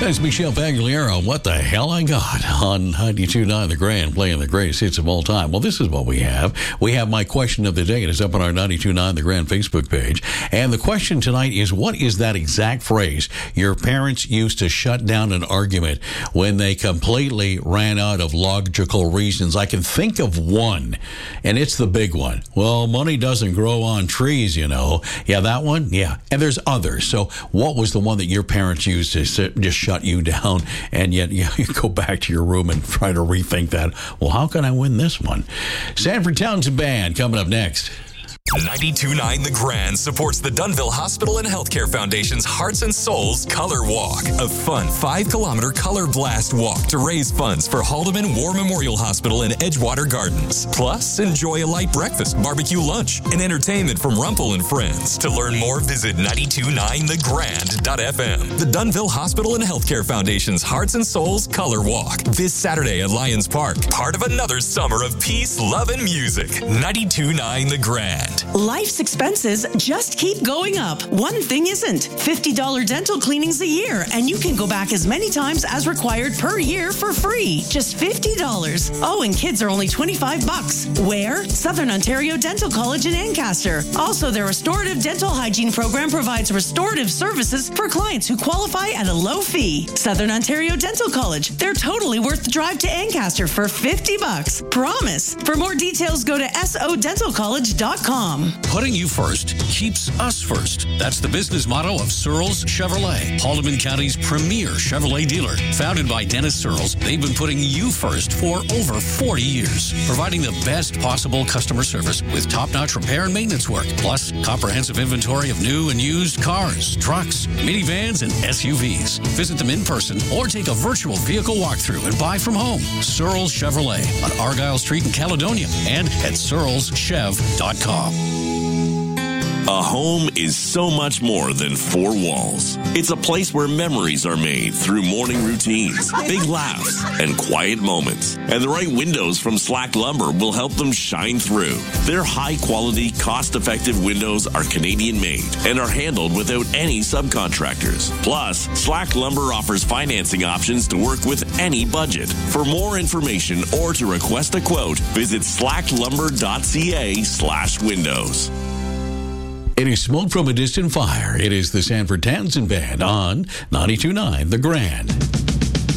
That's Michelle Pagliaro. What the hell I got on 92.9 The Grand, playing the greatest hits of all time. Well, this is what we have. We have my question of the day. It is up on our 92.9 The Grand Facebook page. And the question tonight is, what is that exact phrase your parents used to shut down an argument when they completely ran out of logical reasons? I can think of one, and it's the big one. Well, money doesn't grow on trees, you know. Yeah, that one? Yeah. And there's others. So what was the one that your parents used to just shut you down, and yet you go back to your room and try to rethink that? Well, how can I win this one? Sanford Townsend Band coming up next. 92.9 The Grand supports the Dunville Hospital and Healthcare Foundation's Hearts and Souls Color Walk, a fun 5-kilometer color blast walk to raise funds for Haldeman War Memorial Hospital and Edgewater Gardens. Plus, enjoy a light breakfast, barbecue lunch, and entertainment from Rumpel and Friends. To learn more, visit 929thegrand.fm. The Dunville Hospital and Healthcare Foundation's Hearts and Souls Color Walk, this Saturday at Lions Park. Part of another summer of peace, love, and music. 92.9 The Grand. Life's expenses just keep going up. One thing isn't. $50 dental cleanings a year, and you can go back as many times as required per year for free. Just $50. Oh, and kids are only $25. Where? Southern Ontario Dental College in Ancaster. Also, their restorative dental hygiene program provides restorative services for clients who qualify at a low fee. Southern Ontario Dental College. They're totally worth the drive to Ancaster for $50. Promise. For more details, go to sodentalcollege.com. Putting you first keeps us first. That's the business motto of Searles Chevrolet, Haldeman County's premier Chevrolet dealer. Founded by Dennis Searles, they've been putting you first for over 40 years, providing the best possible customer service with top-notch repair and maintenance work, plus comprehensive inventory of new and used cars, trucks, minivans, and SUVs. Visit them in person or take a virtual vehicle walkthrough and buy from home. Searles Chevrolet on Argyle Street in Caledonia and at searleschev.com. A home is so much more than four walls. It's a place where memories are made through morning routines, big laughs, and quiet moments. And the right windows from Slack Lumber will help them shine through. Their high-quality, cost-effective windows are Canadian-made and are handled without any subcontractors. Plus, Slack Lumber offers financing options to work with any budget. For more information or to request a quote, visit slacklumber.ca/windows. It is Smoke from a Distant Fire. It is the Sanford Townsend Band on 92.9 The Grand.